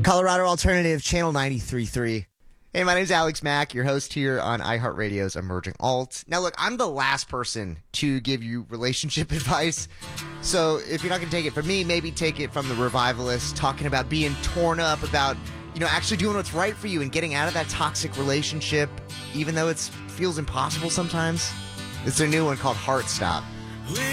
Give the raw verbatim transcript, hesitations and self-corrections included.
Colorado Alternative, Channel ninety-three point three. Hey, my name's Alex Mack, your host here on iHeartRadio's Emerging Alt. Now, look, I'm the last person to give you relationship advice. So if you're not going to take it from me, maybe take it from the revivalist talking about being torn up, about, you know, actually doing what's right for you and getting out of that toxic relationship, even though it feels impossible sometimes. It's their new one called Heart Stop.